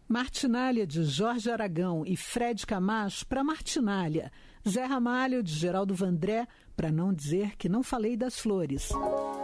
Martinália, de Jorge Aragão e Fred Camacho, para Martinália. Zé Ramalho, de Geraldo Vandré, para não dizer que não falei das flores.